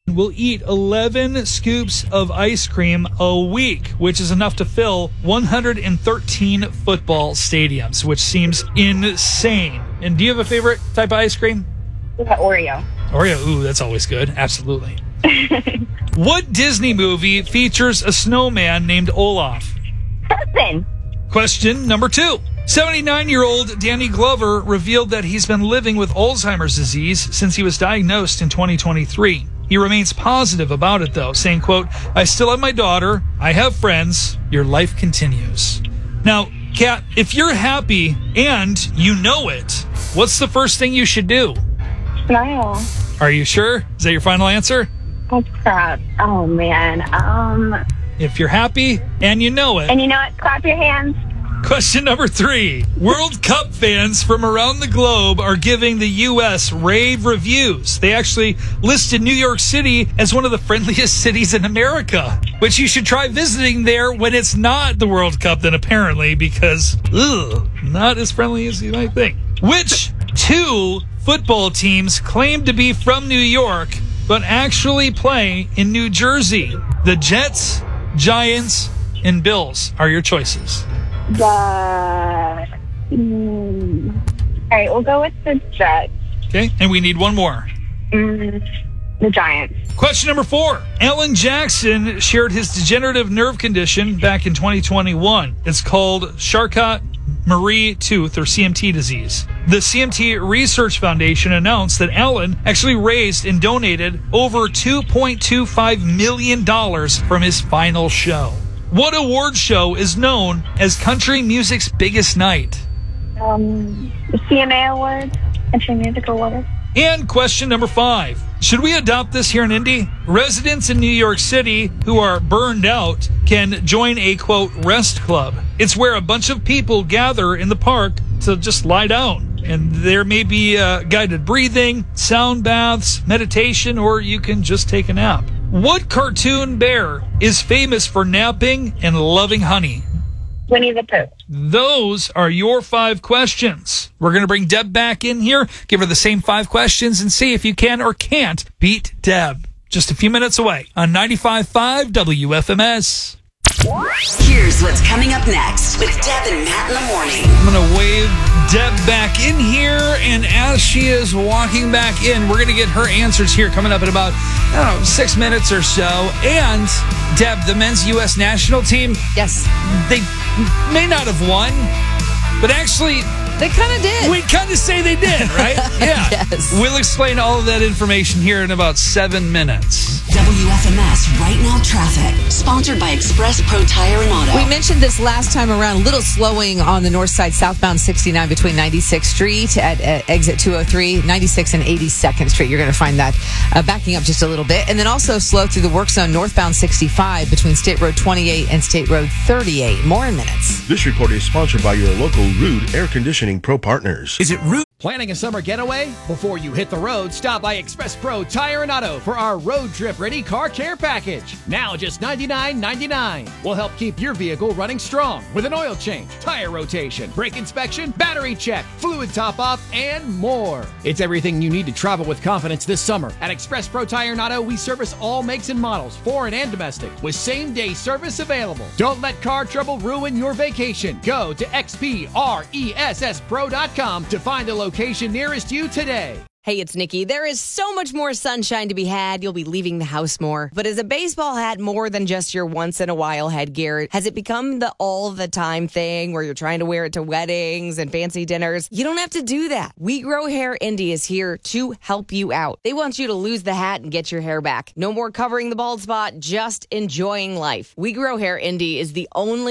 will eat 11 scoops of ice cream a week, which is enough to fill 113 football stadiums, which seems insane. And do you have a favorite type of ice cream? Oreo. Oreo, ooh, that's always good. Absolutely. What Disney movie features a snowman named Olaf? Frozen. Question number 2. 79-year-old Danny Glover revealed that he's been living with Alzheimer's disease since he was diagnosed in 2023. He remains positive about it, though, saying, quote, "I still have my daughter. I have friends. Your life continues." Now, Kat, if you're happy and you know it, what's the first thing you should do? Smile. Are you sure? Is that your final answer? Oh, crap. Oh, man. If you're happy and you know it. And you know what? Clap your hands. Question number 3. World Cup fans from around the globe are giving the U.S. rave reviews. They actually listed New York City as one of the friendliest cities in America, which you should try visiting there when it's not the World Cup then apparently, because, not as friendly as you might think. Which 2 football teams claim to be from New York, but actually play in New Jersey? The Jets, Giants, and Bills are your choices. All right, we'll go with the Jets. Okay, and we need one more. The Giants. Question number 4. Alan Jackson shared his degenerative nerve condition back in 2021. It's called Charcot-Marie Tooth, or CMT disease. The CMT Research Foundation announced that Alan actually raised and donated over $2.25 million from his final show. What award show is known as country music's biggest night? The CMA Awards. Country Music Awards. And question number 5. Should we adopt this here in Indy? Residents in New York City who are burned out can join a, quote, rest club. It's where a bunch of people gather in the park to just lie down. And there may be guided breathing, sound baths, meditation, or you can just take a nap. What cartoon bear is famous for napping and loving honey? Winnie the Pooh. Those are your 5 questions. We're going to bring Deb back in here, give her the same 5 questions, and see if you can or can't beat Deb. Just a few minutes away on 95.5 WFMS. Here's what's coming up next with Deb and Matt in the morning. I'm going to wave Deb back in here, and as she is walking back in, we're going to get her answers here coming up in about, 6 minutes or so. And Deb, the men's U.S. national team, Yes. they may not have won, but actually, They kind of did. we kind of say they did, right? Yeah. Yes. We'll explain all of that information here in about 7 minutes. WFMS Right Now Traffic, sponsored by Express Pro Tire and Auto. We mentioned this last time around, a little slowing on the north side, southbound 69 between 96th Street at exit 203, 96 and 82nd Street. You're going to find that backing up just a little bit. And then also slow through the work zone northbound 65 between State Road 28 and State Road 38. More in minutes. This report is sponsored by your local Rude Air Conditioning Pro Partners. Is it Root? Planning a summer getaway? Before you hit the road, stop by Express Pro Tire and Auto for our road trip ready car care package. Now just $99.99. We'll help keep your vehicle running strong with an oil change, tire rotation, brake inspection, battery check, fluid top off, and more. It's everything you need to travel with confidence this summer. At Express Pro Tire and Auto, we service all makes and models, foreign and domestic, with same-day service available. Don't let car trouble ruin your vacation. Go to xpressspro.com to find a location nearest you today. Hey, it's Nikki. There is so much more sunshine to be had. You'll be leaving the house more. But is a baseball hat more than just your once-in-a-while headgear? Has it become the all-the-time thing where you're trying to wear it to weddings and fancy dinners? You don't have to do that. We Grow Hair Indy is here to help you out. They want you to lose the hat and get your hair back. No more covering the bald spot, just enjoying life. We Grow Hair Indy is the only